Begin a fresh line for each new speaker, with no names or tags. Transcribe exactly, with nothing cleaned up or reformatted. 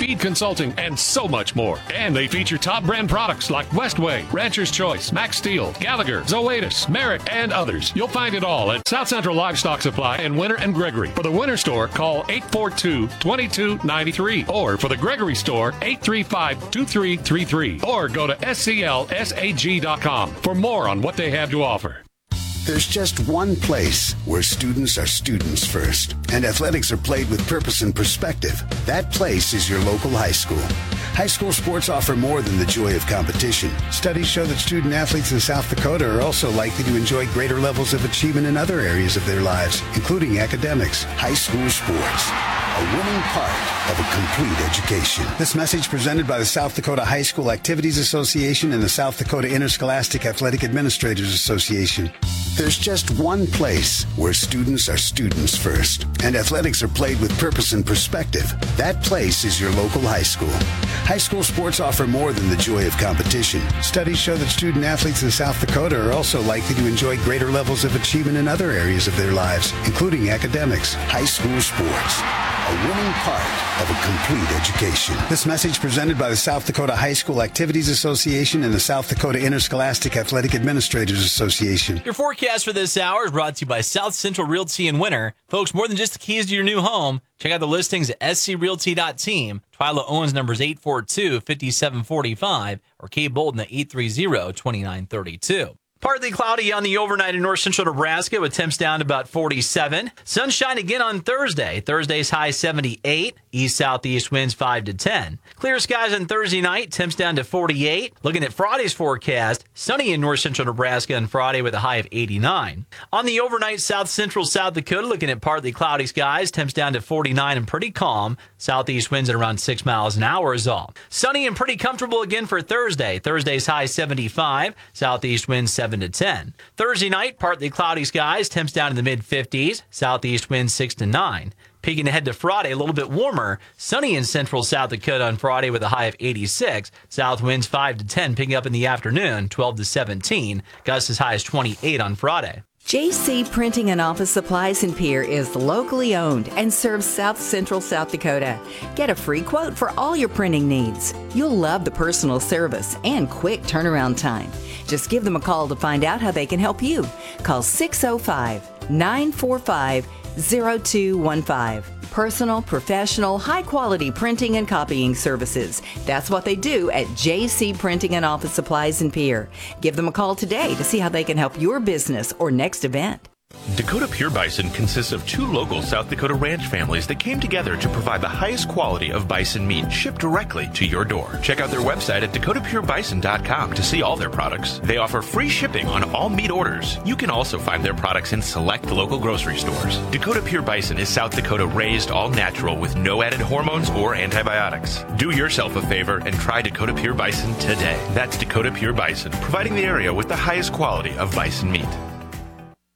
speed consulting, and so much more. And they feature top brand products like Westway, Rancher's Choice, Max Steel, Gallagher, Zoetis, Merrick, and others. You'll find it all at South Central Livestock Supply in Winter and Gregory. For the Winter store, call eight four two, two two nine three. Or for the Gregory store, eight three five, two three three three. Or go to S C L S A G dot com for more on what they have to offer.
There's just one place where students are students first, and athletics are played with purpose and perspective. That place is your local high school. High school sports offer more than the joy of competition. Studies show that student athletes in South Dakota are also likely to enjoy greater levels of achievement in other areas of their lives, including academics. High school sports, a winning part of a complete education. This message presented by the South Dakota High School Activities Association and the South Dakota Interscholastic Athletic Administrators Association. There's just one place where students are students first, and athletics are played with purpose and perspective. That place is your local high school. High school sports offer more than the joy of competition. Studies show that student athletes in South Dakota are also likely to enjoy greater levels of achievement in other areas of their lives, including academics. High school sports, a winning part of a complete education. This message presented by the South Dakota High School Activities Association and the South Dakota Interscholastic Athletic Administrators Association.
Your forecast for this hour is brought to you by South Central Realty in Winter. Folks, more than just the keys to your new home, check out the listings at S C realty dot team. Twyla Owens number is eight four two, five seven four five or Kate Bolden at eight three zero, two nine three two. Partly cloudy on the overnight in north central Nebraska with temps down to about forty-seven. Sunshine again on Thursday. Thursday's high seventy-eight. East-southeast winds five to ten. Clear skies on Thursday night. Temps down to forty-eight. Looking at Friday's forecast, sunny in north central Nebraska on Friday with a high of eighty-nine. On the overnight south central South Dakota, looking at partly cloudy skies. Temps down to forty-nine and pretty calm. Southeast winds at around six miles an hour is all. Sunny and pretty comfortable again for Thursday. Thursday's high seventy-five. Southeast winds seven to ten. Thursday night, partly cloudy skies, temps down in the mid-fifties, southeast winds six to nine. Peeking ahead to Friday, a little bit warmer, sunny in central South Dakota on Friday with a high of eighty-six, south winds five to ten, picking up in the afternoon, twelve to seventeen, gusts as high as twenty-eight on Friday.
J C Printing and Office Supplies in Pierre is locally owned and serves South Central South Dakota. Get a free quote for all your printing needs. You'll love the personal service and quick turnaround time. Just give them a call to find out how they can help you. Call six oh five, nine four five, oh two one five. Personal, professional, high-quality printing and copying services. That's what they do at J C Printing and Office Supplies in Pierre. Give them a call today to see how they can help your business or next event.
Dakota Pure Bison consists of two local South Dakota ranch families that came together to provide the highest quality of bison meat shipped directly to your door. Check out their website at dakota pure bison dot com to see all their products. They offer free shipping on all meat orders. You can also find their products in select local grocery stores. Dakota Pure Bison is South Dakota raised, all natural with no added hormones or antibiotics. Do yourself a favor and try Dakota Pure Bison today. That's Dakota Pure Bison, providing the area with the highest quality of bison meat.